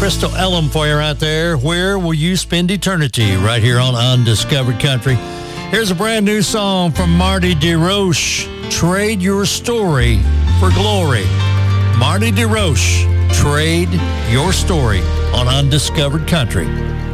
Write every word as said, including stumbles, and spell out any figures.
Crystal Ellum for you right there. Where will you spend eternity? Right here on Undiscovered Country. Here's a brand new song from Marty DeRoche. Trade your story for glory. Marty DeRoche, Trade Your Story on Undiscovered Country.